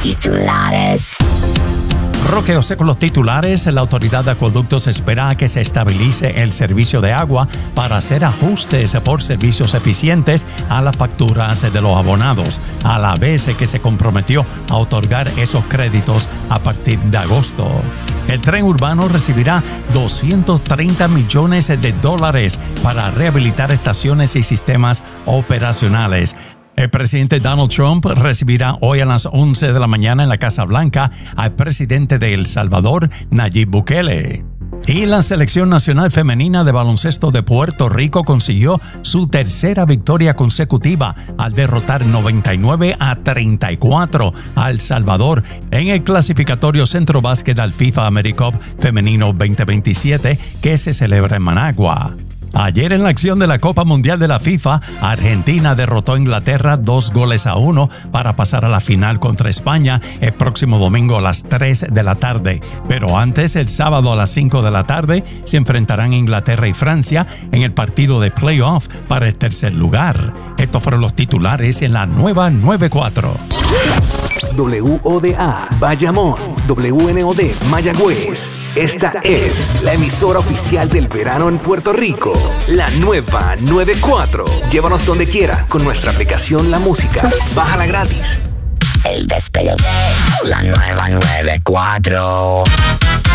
Titulares. Roque José con los titulares. La Autoridad de Acueductos espera que se estabilice el servicio de agua para hacer ajustes por servicios eficientes a las facturas de los abonados, a la vez que se comprometió a otorgar esos créditos a partir de agosto. El tren urbano recibirá $230 millones para rehabilitar estaciones y sistemas operacionales. El presidente Donald Trump recibirá hoy a las 11 de la mañana en la Casa Blanca al presidente de El Salvador, Nayib Bukele. Y la Selección Nacional Femenina de Baloncesto de Puerto Rico consiguió su tercera victoria consecutiva al derrotar 99-34 a El Salvador en el clasificatorio Centro Básquet al FIFA AmeriCup Femenino 2027 que se celebra en Managua. Ayer en la acción de la Copa Mundial de la FIFA, Argentina derrotó a Inglaterra 2-1 para pasar a la final contra España el próximo domingo a las 3 de la tarde. Pero antes, el sábado a las 5 de la tarde, se enfrentarán Inglaterra y Francia en el partido de playoff para el tercer lugar. Estos fueron los titulares en la nueva 94. WODA, Bayamón, WNOD, Mayagüez. Esta es la emisora oficial del verano en Puerto Rico. La nueva 94. Llévanos donde quiera con nuestra aplicación La Música. Bájala gratis. El despelote. La nueva 94.